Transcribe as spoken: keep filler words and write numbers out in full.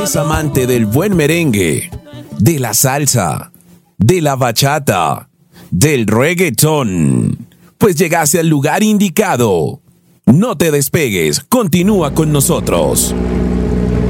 eres amante del buen merengue, de la salsa, de la bachata, del reggaetón, pues llegaste al lugar indicado. No te despegues, continúa con nosotros.